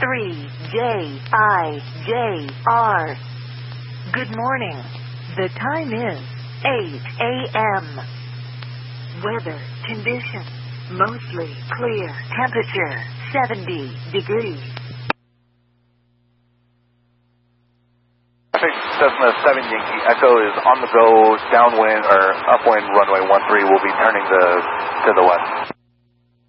3JIJR. Good morning. The time is 8 a.m. Weather condition, mostly clear. Temperature, 70 degrees. Cessna 7 Yankee Echo is on the go, downwind or upwind runway 13. Will be turning to the west.